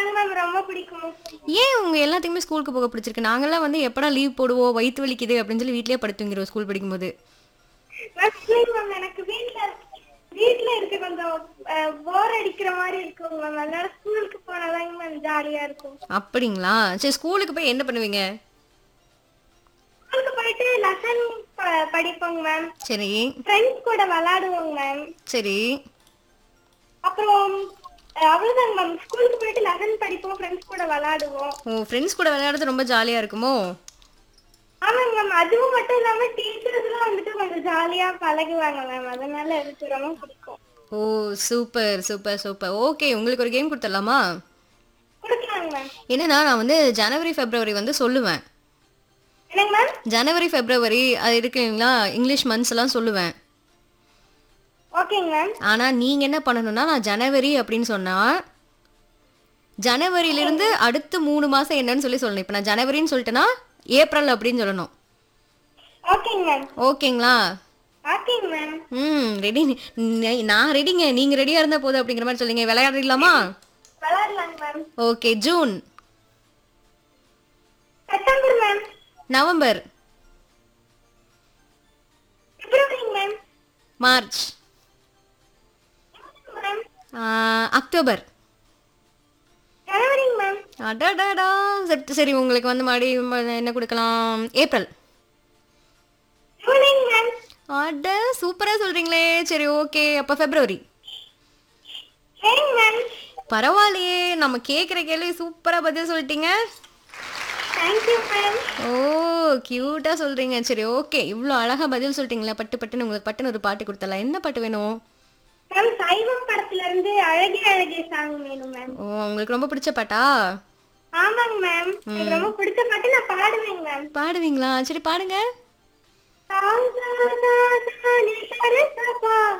தாங்க மேம் ரொம்ப பிடிக்கும். ஏன் உங்க எல்லாத்துக்குமே ஸ்கூலுக்கு போக பிடிச்சிருக்கு? நாங்கலாம் வந்து எப்படா லீவ் போடுவோம், வயித்து வலிக்குது அப்படின்னு சொல்லி வீட்லயே படுத்து தூங்கிருவோம் ஸ்கூல் படிக்கும்போது. மேம் இல்லைங்க மேம் எனக்கு வீட்ல இருக்க கொஞ்சம் போர் அடிக்கிற மாதிரி இருக்கும் மேம். அதனால ஸ்கூலுக்கு போனாதாங்க மேம் ஜாலியா இருக்கும். அப்படிங்களா? சரி ஸ்கூலுக்கு போய் என்ன பண்ணுவீங்க? ஸ்கூலுக்கு போயிட்டு லெசன் படிப்போங்க மேம். சரி, ஃப்ரெண்ட்ஸ் கூட விளையாடுவோங்க மேம். சரி. அப்புறம் அவ்வளவுதாங்க மேம். ஸ்கூலுக்கு போயிட்டு லெசன் படிப்போம், ஃப்ரெண்ட்ஸ் கூட விளையாடுவோம். ஓ! ஃப்ரெண்ட்ஸ் கூட விளையாடுறது ரொம்ப ஜாலியா இருக்குமோ? ஆமாங்க மேம். அதுவும் மட்டும் இல்லாம டீச்சர்ஸ்லாம் வந்துட்டு கொஞ்சம் ஜாலியா பழகுவாங்க மேம். அதனால எனக்கு ரொம்ப பிடிக்கும். ஓ! Super, super, super. ஓகே. உங்களுக்கு ஒரு கேம் குடுத்துடலாமா? குடுக்கலாங்க மேம். என்னன்னா, நான் வந்து ஜனவரி, பிப்ரவரி வந்து சொல்லுவேன். என்னங்க மேம்? ஜனவரி, பிப்ரவரி அது இருக்கு இல்லைங்களா? இங்கிலீஷ் மந்த்ஸ் எல்லாம் சொல்லுவேன். ஓகேங்க மேம். ஆனா, நீங்க என்ன பண்ணணும்னா, நான் ஜனவரி அப்படின்னு சொன்னா, ஓகேங்க ஜனவரியிலிருந்து மேம். அடுத்து 3 மாசம் என்னன்னு சொல்லி சொல்லணும். இப்ப நான் ஜனவரின்னு சொல்லிட்டேன்னா, ஏப்ரல் அப்படின்னு சொல்லணும். ஓகேங்க மேம். ஓகேங்களா? ஓகேங்க மேம். ரெடி. நான் ரெடிங்க. நீங்க ரெடியா இருந்தா போதும் அப்படிங்கிற மாரி சொல்லுங்க. விளையாடிடலாமா? விளையாடலாங்க ma'am. Okay. June, September ma'am. November, பிப்ரவரிங்க ma'am. March, ma'am. ஆ, அக்டோபர். ஜனவரிங்க மேம். அடடடா! சரி உங்களுக்கு வந்து மறுபடியும் என்ன குடுக்கலாம்? ஏப்ரல். ஜூலைங்க மேம். அட சூப்பரா சொல்றீங்களே! சரி ஓகே. அப்ப பிப்ரவரி. மேங்க மேம். பரவாயில்லையே! நம்ம கேட்கிற கேள்வி சூப்பரா பதில் சொல்லிட்டீங்க. Thank you ma'am. ஓ! கியூட்டா சொல்றீங்க. சரி ஓகே. இவ்ளோ அழகா பதில் சொல்லிட்டீங்களா? பட்டு பட்டுன்னு உங்களுக்கு பட்டுன்னு ஒரு பாட்டு குடுத்துடலாம். என்ன பாட்டு வேணும்? மேம் சைவம் படத்துல இருந்து அழகே அழகே சாங் வேணும் மேம். ஓ! உங்களுக்கு ரொம்ப பிடிச்ச பாட்டா? ஆமாங்க மேம். எனக்கு ரொம்ப பிடிச்ச பாட்டு நான் பாடுவேங்க மேம். பாடுவீங்களா? சரி பாடுங்க. சாங்